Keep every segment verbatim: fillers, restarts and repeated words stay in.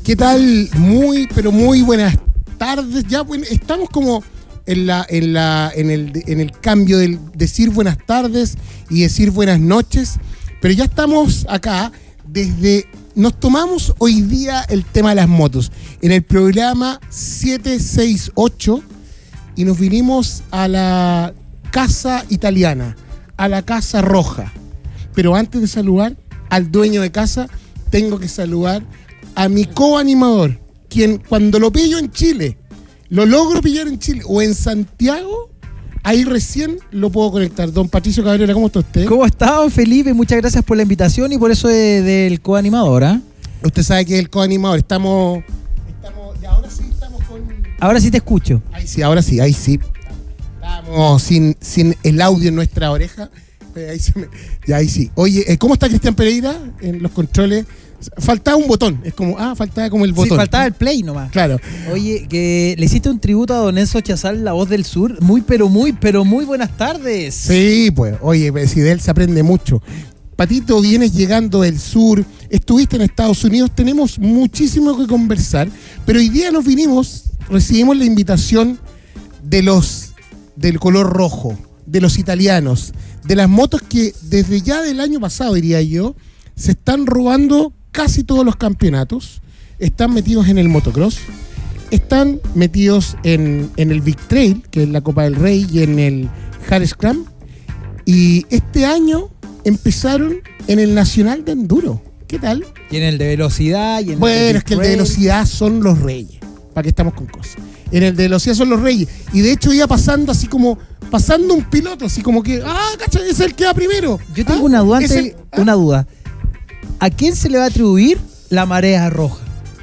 ¿Qué tal? Muy, pero muy buenas tardes. Ya bueno, estamos como en la, en la, en el, en el cambio del decir buenas tardes y decir buenas noches, pero ya estamos acá desde. Nos tomamos hoy día el tema de las motos en el programa siete seis ocho y nos vinimos a la Casa Italiana, a la Casa Roja. Pero antes de saludar al dueño de casa, tengo que saludar a mi coanimador, quien cuando lo pillo en Chile, lo logro pillar en Chile o en Santiago, ahí recién lo puedo conectar. Don Patricio Cabrera, ¿cómo está usted? ¿Cómo está, don Felipe? Muchas gracias por la invitación y por eso de, del coanimador, ¿ah? ¿eh? Usted sabe que es el coanimador. Estamos, estamos, y ahora sí estamos con... Ahora sí te escucho. Ahí sí, ahora sí, ahí sí. Estamos sin, sin el audio en nuestra oreja. Ahí se me, ya ahí sí. Oye, ¿cómo está Cristian Pereira en los controles? Faltaba un botón, es como, ah, faltaba como el botón. Sí, faltaba el play nomás. Claro. Oye, que le hiciste un tributo a don Enzo Chazal, la voz del sur. Muy, pero muy, pero muy buenas tardes. Sí, pues, oye, si de él se aprende mucho. Patito, vienes llegando del sur, estuviste en Estados Unidos, tenemos muchísimo que conversar, pero hoy día nos vinimos, recibimos la invitación de los del color rojo, de los italianos, de las motos que desde ya del año pasado, diría yo, se están robando casi todos los campeonatos, están metidos en el motocross, están metidos en, en el Big Trail, que es la Copa del Rey, y en el Hard Scrum, y este año empezaron en el Nacional de Enduro. ¿Qué tal? Y en el de velocidad y en bueno, el de es que el de velocidad son los reyes, para que estamos con cosas. En el de velocidad son los reyes, y de hecho iba pasando así como, pasando un piloto, así como que, ah, cacha, es el que va primero. Yo tengo ¿Ah? una duda, antes, el, ¿ah? una duda. ¿A quién se le va a atribuir la marea roja?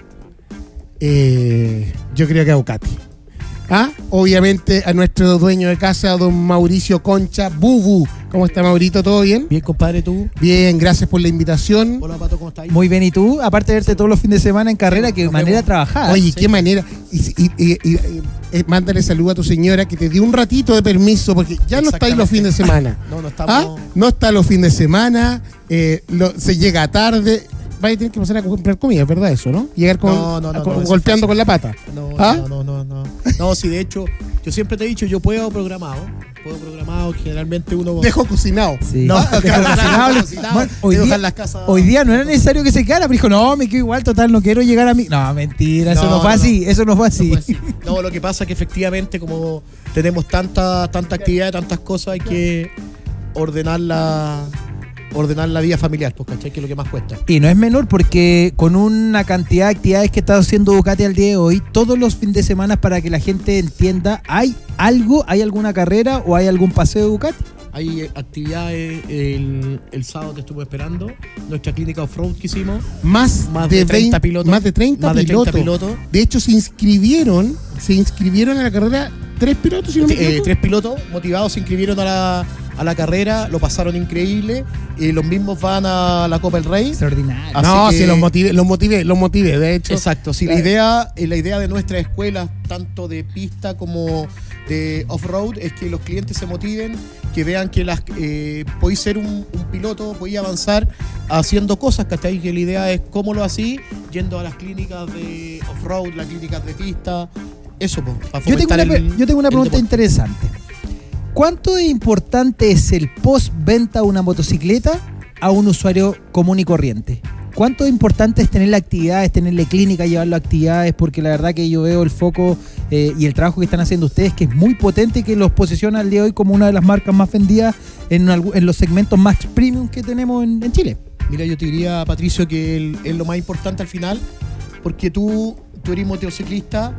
Eh, yo creo que a Ducati. ¿Ah? Obviamente a nuestro dueño de casa, don Mauricio Concha, Bubu. ¿Cómo está, Maurito? ¿Todo bien? Bien, compadre, ¿tú? Bien, gracias por la invitación. Hola, Pato, ¿cómo estás? Muy bien, ¿y tú? Aparte de verte todos los fines de semana en carrera, sí, qué manera de trabajar. Oye, sí. qué manera. Y, y, y, y, y eh, mándale saludo a tu señora que te dio un ratito de permiso porque ya no estáis los fines de semana. No, no estamos. ¿Ah? No está los fines de semana, eh, lo, se llega tarde. Vaya a tener que pasar a comprar comida, ¿verdad eso, no? Llegar con, no, no, no, a, con, no, golpeando con la pata. No, ¿Ah? no, no, no, no. No, sí, de hecho, yo siempre te he dicho, yo puedo programado. Puedo programado, generalmente uno... Dejo cocinado. Sí. No, dejo cocinado. cocinado. Bueno, hoy, día, las casas... hoy día no era necesario que se quedara, pero dijo, no, me quedo igual, total, no quiero llegar a mí. No, mentira, eso no, no fue no, así, no. eso no fue así. No, fue así. No, lo que pasa es que efectivamente, como tenemos tanta, tanta actividad, tantas cosas, hay que ordenar la... ordenar la vida familiar, pues, ¿cachai? Que es lo que más cuesta. Y no es menor porque con una cantidad de actividades que está haciendo Ducati al día de hoy, todos los fines de semana, para que la gente entienda, ¿hay algo, hay alguna carrera o hay algún paseo de Ducati? Hay actividades, el, el sábado te estuve esperando, nuestra clínica off-road que hicimos. Más, más de, de treinta veinte, pilotos. Más de treinta, más de treinta pilotos. pilotos. De hecho, se inscribieron, se inscribieron a la carrera tres pilotos, si no me equivoco. Eh, tres pilotos motivados se inscribieron a la, a la carrera, lo pasaron increíble, y los mismos van a la Copa del Rey. Extraordinario. Así no, que, sí, los motivé, los motivé, los motivé, de hecho. Exacto, sí, la idea, la idea de nuestra escuela, tanto de pista como de off-road, es que los clientes se motiven, que vean que las eh, podéis ser un, un piloto, podéis avanzar haciendo cosas, ¿cachai? Que la idea es cómo lo así, yendo a las clínicas de off-road, las clínicas de pista. Eso, pues, para yo tengo, una, el, yo tengo una pregunta interesante. ¿Cuánto de importante es el post-venta de una motocicleta a un usuario común y corriente? ¿Cuánto de importante es tenerle actividades, tenerle clínica, llevarlo a actividades? Porque la verdad que yo veo el foco eh, y el trabajo que están haciendo ustedes, que es muy potente y que los posiciona al día de hoy como una de las marcas más vendidas en, en los segmentos más premium que tenemos en, en Chile. Mira, yo te diría, Patricio, que el, es lo más importante al final, porque tú, tú eres motociclista.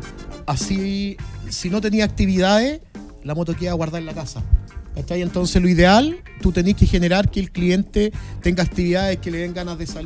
Así, si no tenía actividades, la moto queda guardada en la casa. ¿Cachai? Entonces lo ideal, tú tenés que generar que el cliente tenga actividades, que le den ganas de salir.